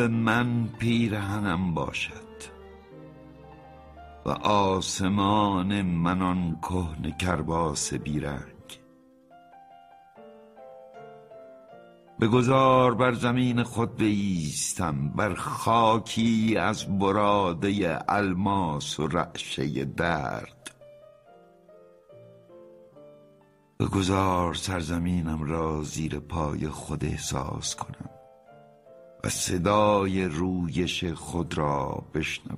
من پیرهنم باشد و آسمان من آن کهنه کرباس بیرنگ. بگذار بر زمین خود بایستم، بر خاکی از براده الماس و رعشه درد. بگذار سرزمینم را زیر پای خود احساس کنم و صدای رویش خود را بشنوم.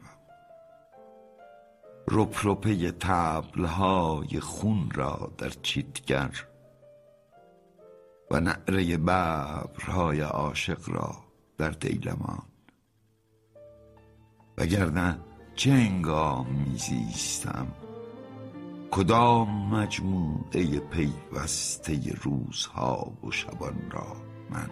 رپرپه طبل‌های خون را در چیتگر و نعره ببرهای عاشق را در دیلمان. وگرنه چه هنگام میزیستم، کدام مجموعه پیوسته روزها و شبان را من.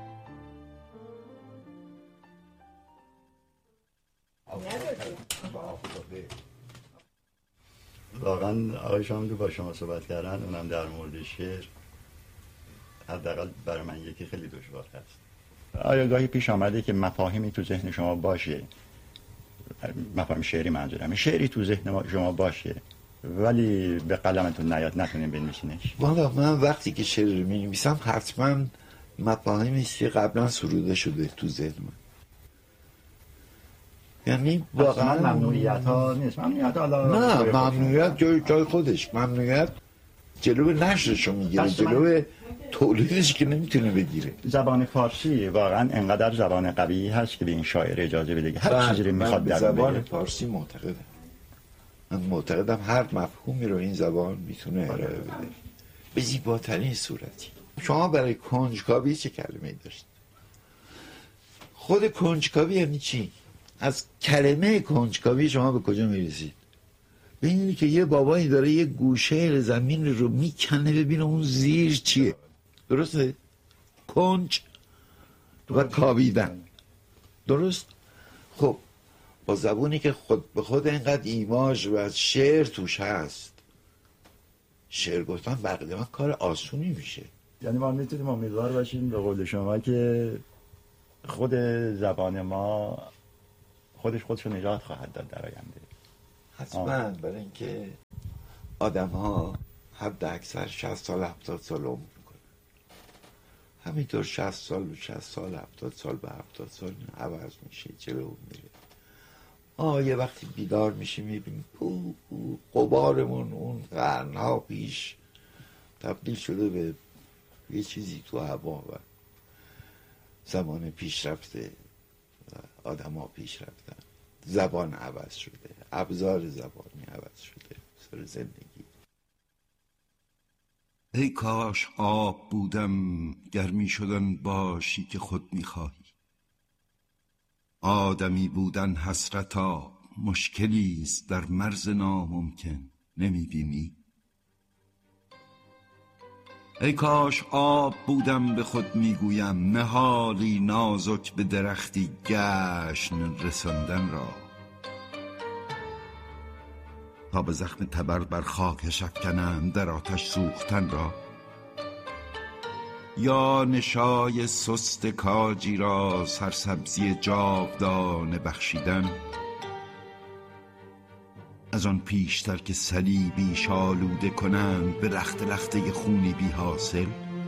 واقعا آقای شاملو با شما صحبت کردن، اونم در مورد شعر، حداقل برای من یکی خیلی دشوار هست. آیا گاهی پیش آمده که مفاهیمی تو ذهن شما باشه، مفاهیم شعری منظورم، شعری تو ذهن شما باشه ولی به قلمتون نیاد، نتونین بنویسینش؟ من وقتی که شعر رو می‌نویسم حتما مفاهیمی که قبلا سروده شده تو ذهن من. یعنی واقعا ممنوعیت ها نیست. ممنوعیت نه، ممنوعیت جای خودش. ممنوعیت جلوی نشرش رو میگیره، جلوی تولیدش که نمیتونه بگیره. زبان فارسی واقعا انقدر زبان قوی هست که به این شاعر اجازه بده هر چیزی رو میخواد در زبان فارسی معتقدم. من معتقدم هر مفهومی رو این زبان میتونه ارائه بده به زیباترین صورتی. شما برای کنجکاوی چه کلمه‌ای داشتید؟ خود کنجکاوی یعنی چی؟ از کلمه کنجکاوی شما به کجا میرسید؟ ببینید که یه بابایی داره یه گوشه زمین رو میکنه ببینه اون زیر چیه. درسته؟ کنج و کاویدن. درست؟ خب با زبونی که خود به خود اینقدر ایماژ و شعر توش هست، شعر گفتن بقیده من کار آسونی میشه. یعنی ما میتونیم امیدوار باشیم به قول شما که خود زبان ما خودش رو نجات خواهد داد در آینده. حتما. برای اینکه آدم ها حد اکثر 60 سال 70 سال عمر میکنن، همینطور 60 سال به 60 سال 70 سال به 70 سال عوض میشه، جلو میره. یه وقتی بیدار میشیم میبینیم غبارمون اون قرنها پیش تبدیل شده به یه چیزی تو هوا و زمان پیش رفته و آدم ها پیش رفتن. زبان عوض شده، ابزار زبانی عوض شده، سر زندگی. ای کاش آب بودم گرمی شدن باشی که خود میخواهی. آدمی بودن حسرتا مشکلیست در مرز ناممکن نمیبینی. ای کاش آب بودم به خود میگویم، نهالی نازک به درختی گشن رساندن را، تا به زخم تبر بر خاکش افکنند در آتش سوختن را. یا نشای سست کاجی را سرسبزی جاودانه بخشیدن، از آن پیشتر که صلیبی شالوده کنند به لخت لخته خونی بی حاصل.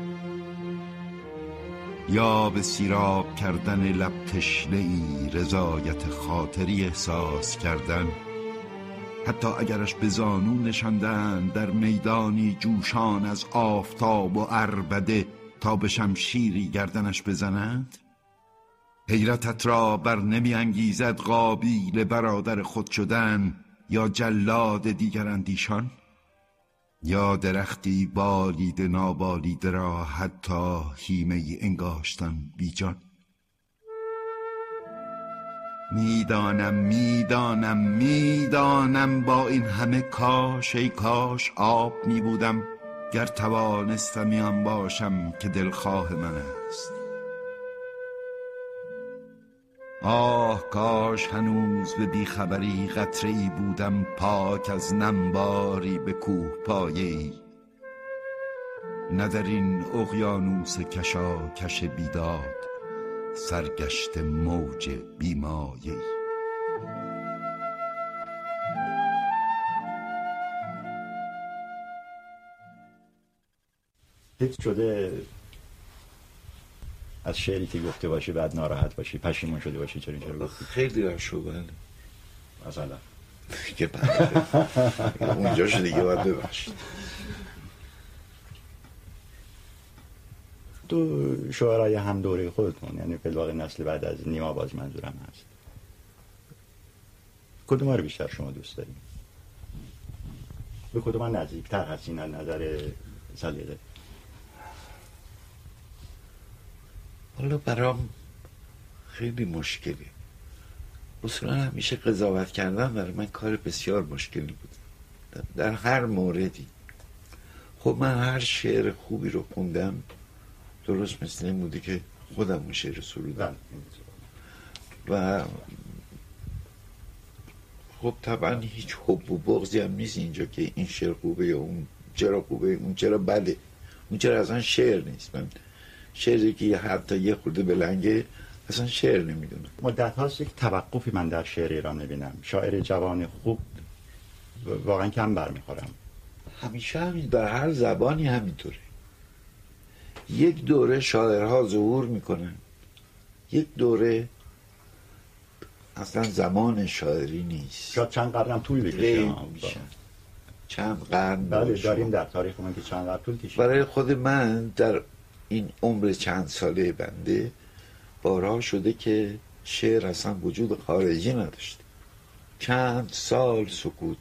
یا به سیراب کردن لب تشنه‌ای رضایت خاطری احساس کردن، حتی اگرش به زانو نشاندن در میدانی جوشان از آفتاب و عربده تا به شمشیری گردنش بزنند. حیرتت را بر نمی انگیزد قابیل برادر خود شدن یا جلاد دیگر اندیشان؟ یا درختی بالیده نابالیده را حتی هیمه انگاشتن بیجان؟ میدانم با این همه کاش، ای کاش آب می بودم گر توانستم آن باشم که دلخواه من است. کاش هنوز به بیخبری قطره‌ای بودم پاک از نمباری به کوه پایه‌ای، نه در این اقیانوس کشاکش بیداد سرگشته موج بیمایه‌ای. هیچ شده از شعری که گفته باشی بعد ناراحت باشی، پشیمون شده باشی چرا اینجوری گفتی؟ خیلی هاشو بله. مثلا که اونجاش دیگه باید ببخشید. تو شعرهای هم دوره خودتون، یعنی فی‌الواقع نسل بعد از نیما باز منظورم هست، کدوم رو بیشتر شما دوست دارید؟ به کدوم نزدیکتر هستین از نظر سلیقه؟ حالا برام خیلی مشکلی. اصولا همیشه قضاوت کردن برای من کار بسیار مشکلی بود در هر موردی. خب من هر شعر خوبی رو خوندم درست مثل این بوده که خودم اون شعر سرودم و خب طبعا هیچ حب و بغضی هم نیست اینجا که این شعر خوبه یا اون چرا خوبه، اون چرا بده، اون چرا اصلا شعر نیست. من شعری که حتی یه خورده بلنگه اصلا شعر نمیدونم. مدت هاست یک توقفی من در شعر ایران نبینم. شاعر جوان خوب واقعا کم برمیخورم. همیشه همین، در هر زبانی همینطوره. یک دوره شاعرها ظهور میکنن، یک دوره اصلا زمان شاعری نیست. شاید چند قرنم طول بکشه. چند قرن بله داریم در تاریخ من که چند قرن طول کشید. برای خود من در این عمر چند ساله بنده بارها شده که شعر اصلا وجود خارجی نداشته، چند سال سکوت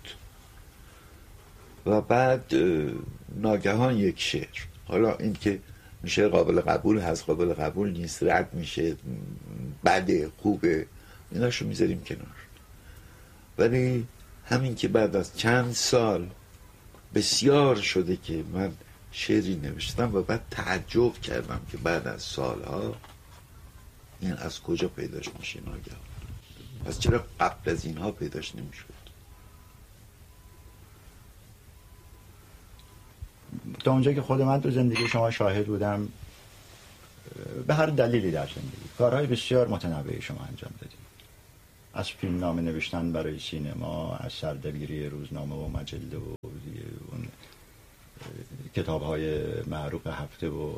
و بعد ناگهان یک شعر. حالا این که شعر قابل قبول هست، قابل قبول نیست، رد میشه، بده، خوبه، ایناشو میذاریم کنار. ولی همین که بعد از چند سال بسیار شده که من شعری نوشتم و بعد تعجب کردم که بعد از سالها این از کجا پیداش میشه ناگهان، پس چرا قبل از اینها پیداش نمیشد؟ تا اونجا که خود من تو زندگی شما شاهد بودم، به هر دلیلی در زندگی کارهای بسیار متنوعی شما انجام دادید. از فیلم نامه نوشتن برای سینما، از سردبیری روزنامه و مجله و اون کتاب‌های معروف هفته و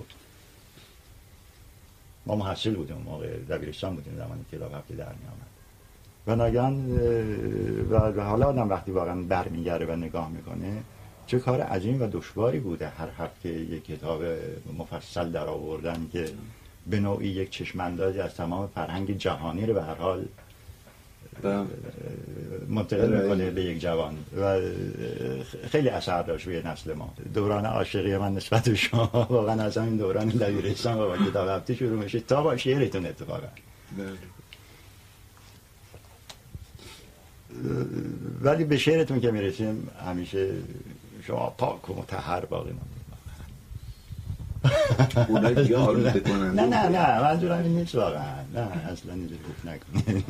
ما محصل بودیم، موقع دبیرستان بودیم زمانی کتاب هفته در می‌آمد و ناگهان و حالا آدم وقتی واقعا برمیگره و نگاه میکنه چه کار عظیم و دشواری بوده هر هفته یک کتاب مفصل در آوردن که به نوعی یک چشم‌اندازی از تمام فرهنگ جهانی رو به هر حال منتقل میکنه به یک جوان و خیلی اثر داشت روی نسل ما. دوران عاشقی من نسبت به شما واقعا از همین دوران دبیرستان و با کتاب هفته شروع میشه تا با شعرتون اتفاقا. ولی به شعرتون که میرسیم همیشه شما پاک و مطهر باقی ماندید. اونایی دیگه آلوده کنن. نه منظورم این نیست واقعا، نه اصلا اینجوری گفت نکنید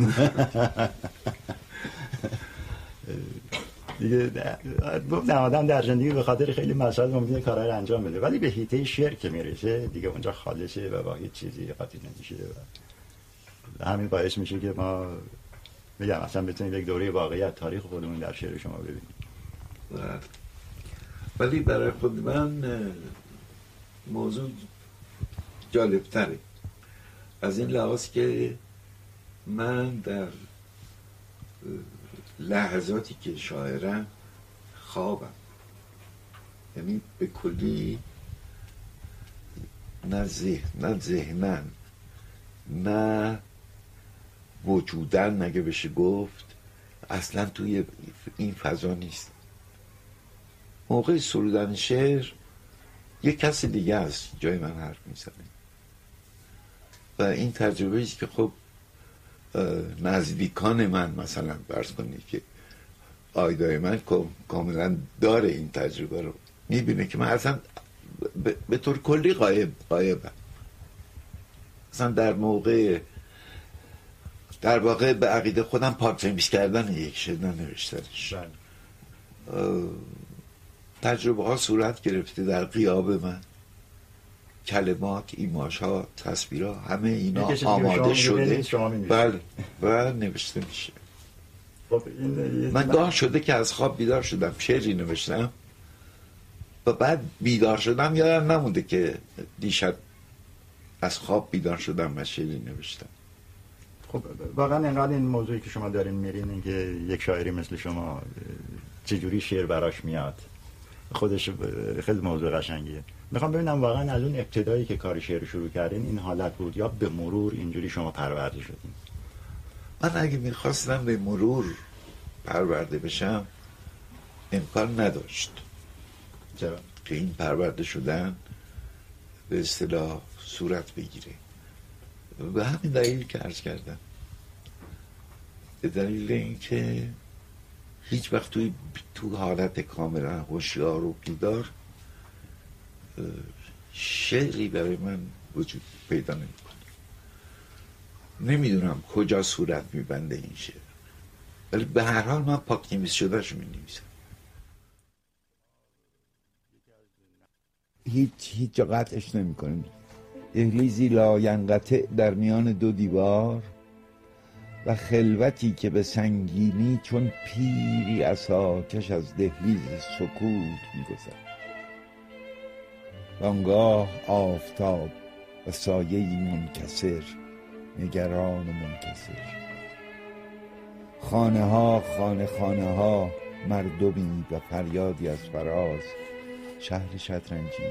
دیگه. گفتم آدم در زندگی به خاطر خیلی مسائل ممکنه کارهای رو انجام بده، ولی به حیطه شعر که میرسه دیگه اونجا خالصه و با هیچ چیزی قاطی نمیشه و همین باعث میشه که ما میگم اصلا بتونیم یک دوره واقعیت تاریخ خودمون در شعر شما ببینیم. ولی برای خود من موضوع جالبتره از این لحاظ که من در لحظاتی که شاعرم خوابم، یعنی به کلی نه ذهنن نه وجودن نگه بشه گفت، اصلا توی این فضا نیست. موقع سرودن شعر یک کسی دیگه است جای من حرف میزنه و این تجربه است که خب نزدیکان من مثلا فرض کنید که آیدای من کاملا داره این تجربه رو، میبینه که من اصلا به طور کلی غایبم. اصلا در واقع به عقیده خودم پارتنمیز کردن یک شعر ننوشتنش. تجربه ها صورت گرفته در غیاب من کلمات، ایماژها، تصویرها، همه اینا یه آماده شده. بله و نوشته میشه. خب من گاه شده که از خواب بیدار شدم شعری نوشتم و بعد بیدار شدم یادم نمونده که دیشب از خواب بیدار شدم و شعری نوشتم. خب واقعا اینقدر این موضوعی که شما دارین میرین، این که یک شاعری مثل شما چجوری شعر براش میاد، خودش خیلی موضوع قشنگیه. میخوام ببینم واقعا از اون ابتدایی که کار شعر شروع کردین این حالت بود یا به مرور اینجوری شما پرورده شدین؟ من اگه میخواستم به مرور پرورده بشم امکان نداشت. چرا؟ که این پرورده شدن به اصطلاح صورت بگیره. به همین دلیل که عرض کردم، به دلیل اینکه هیچ وقت تو حالت کاملا هوشیار و بیدار شعری برای من وجود پیدا نمیکنه. نمیدونم کجا صورت میبنده این شعر، ولی به هر حال من پاک نویس شدهش مینویسم. هیچ جا قطعش نمی کنیم. دهلیزی لاینقطع در میان دو دیوار و خلوتی که به سنگینی چون پیری عصاکش از دهلیز سکوت می‌گذرد. آنگاه آفتاب و سایه‌ای منکسر، نگران و منکسر، خانه ها مردمی و فریادی از فراز، شهر شطرنجی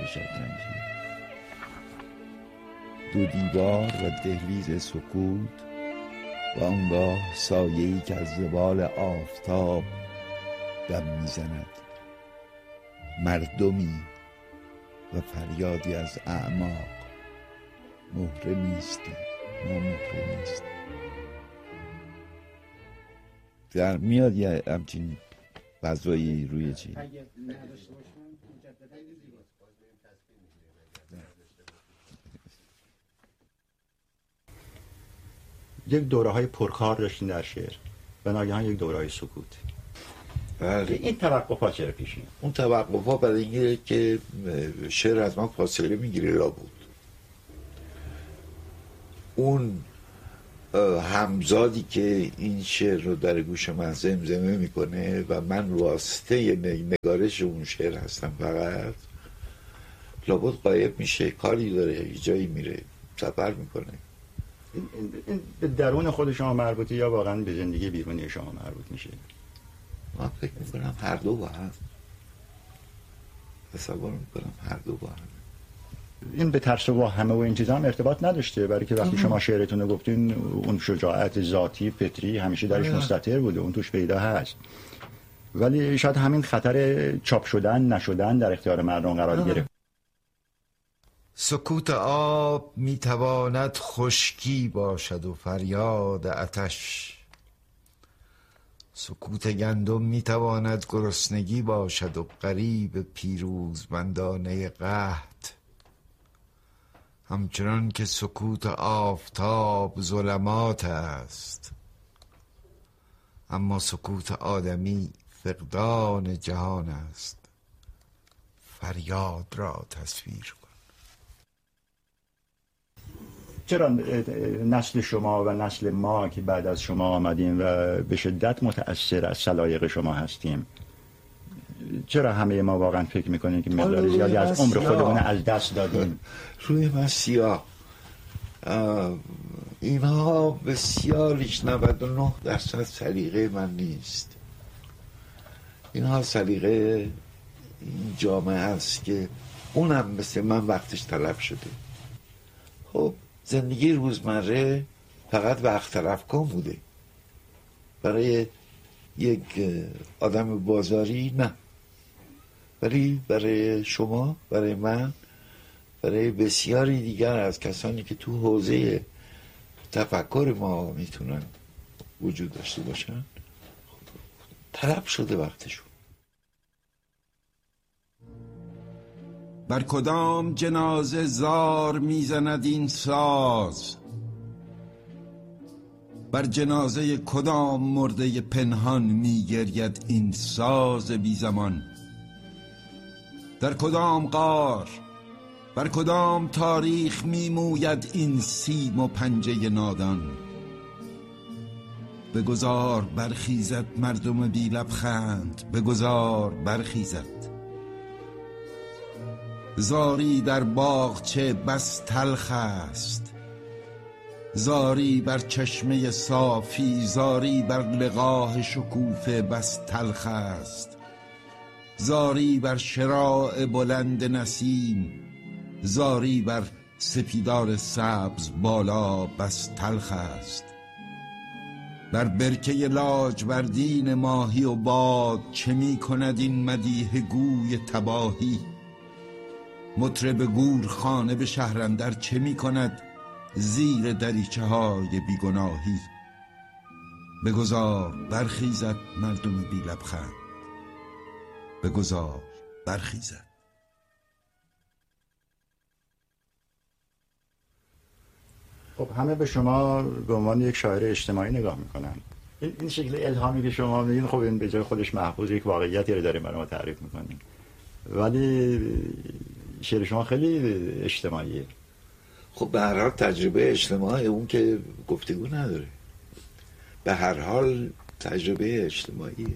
دو دیوار و دهلیز سکوت و آنگاه سایه‌ای که از زوال آفتاب دم میزند، مردمی و فریادی از اعماق. مهره نیستیم، ما مهره نیستیم. در میاد یه همچین فضایی روی چی؟ یک دوره‌های پرکار داشتین در شعر و ناگهان یک دوره‌های سکوت. بله. این توقف‌ها چرا پیش میاد؟ اون توقف‌ها برای اینه که شعر از من فاصله میگیره لابد. اون همزادی که این شعر رو در گوش من زمزمه میکنه و من واسطه نگارش اون شعر هستم، فقط لابد غایب میشه، کاری داره، یه جایی میره، سفر میکنه. این به درون خود شما مربوطه یا واقعا به زندگی بیرونی شما مربوط میشه؟ من فکر میکنم هر دو با هم، تصور میکنم هر دو با هم. این به ترس و همه و این چیزا هم ارتباط نداشته، برای که وقتی شما شعرتون رو گفتین اون شجاعت ذاتی فطری همیشه درش مستتر بوده، اون توش پیدا هست، ولی شاید همین خطر چاپ شدن نشدن در اختیار مردم قرار گرفت. سکوت آب میتواند خشکی باشد و فریاد آتش، سکوت گندم میتواند گرسنگی باشد و غریب پیروزمندانه قحط، همچنان که سکوت آفتاب ظلمات است، اما سکوت آدمی فقدان جهان است. فریاد را تصویر کن. چرا نسل شما و نسل ما که بعد از شما آمدیم و به شدت متأثر از سلایق شما هستیم، چرا همه ما واقعا فکر میکنیم که مقدار زیادی از عمر خودمون از دست دادیم؟ روی من سیاه. اینها بسیاریش 99% سلیقه من نیست. اینها سلیقه این جامعه است که اونم مثل من وقتش تلف شده. خب زندگی روزمره فقط وقت تلف کن بوده. برای یک آدم بازاری نه، ولی برای شما، برای من، برای بسیاری دیگر از کسانی که تو حوزه تفکر ما میتونن وجود داشته باشن تلف شده وقتشون. بر کدام جنازه زار میزند این ساز، بر جنازه کدام مرده پنهان میگرید این ساز بی زمان، در کدام غار بر کدام تاریخ میموید این سیم و پنجه نادان؟ بگذار برخیزد مردم بی لبخند، بگذار برخیزد. زاری در باغچه بس تلخ است، زاری بر چشمه صافی، زاری بر لقاح شکوفه بس تلخ است. زاری بر شراع بلند نسیم، زاری بر سپیدار سبز بالا بس تلخ است. بر برکه لاجوردین ماهی و باد چه می کند این مدیح گوی تباهی؟ مطرب گورخانه به شهرندر چه می کند زیر دریچه های بیگناهی؟ بگذار برخیزد مردم بی لبخند، بگذار برخیزد. خب همه به شما به عنوان یک شاعر اجتماعی نگاه میکنن. این شکل الهامی که شما میگین خب این به جای خودش محفوظ یک واقعیتی رو داریم برای ما تعریف میکنیم، ولی شعر شما خیلی اجتماعیه. خب به هر حال تجربه اجتماعی اون که گفتگو نداره، به هر حال تجربه اجتماعیه.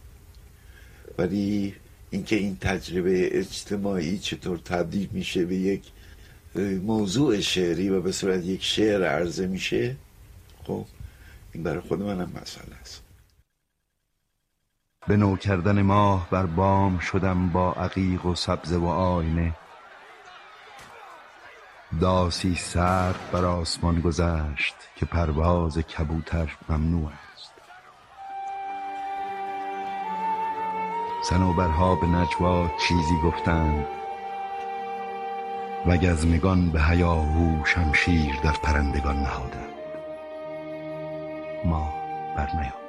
ولی اینکه این تجربه اجتماعی چطور تبدیل میشه به یک موضوع شعری و به صورت یک شعر عرضه میشه، خب این برای خود منم مسئله است. به نو کردن ماه بر بام شدم با عقیق و سبزه و آینه. داسی سرد بر آسمان گذشت که پرواز کبوتر ممنوع است. صنوبرها به نجوا چیزی گفتند و گزمگان به هیاهو شمشیر در پرندگان نهادند. ما برنیامد.